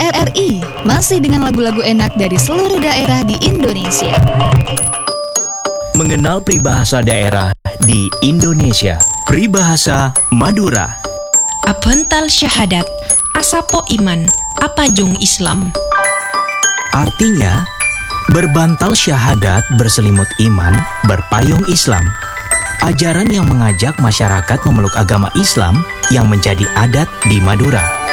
RRI masih dengan lagu-lagu enak dari seluruh daerah di Indonesia. Mengenal peribahasa daerah di Indonesia. Peribahasa Madura. Abental syahadat, asapo iman, apa jung Islam. Artinya, berbantal syahadat berselimut iman, berpayung Islam. Ajaran yang mengajak masyarakat memeluk agama Islam yang menjadi adat di Madura.